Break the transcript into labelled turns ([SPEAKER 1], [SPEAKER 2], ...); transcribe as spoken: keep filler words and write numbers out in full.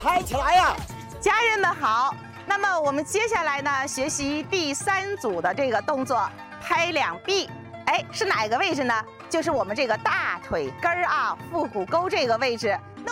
[SPEAKER 1] 拍起来呀！
[SPEAKER 2] 家人们好，那么我们接下来呢，学习第三组的这个动作，拍两臂。哎，是哪个位置呢？就是我们这个大腿根儿啊，腹股沟这个位置。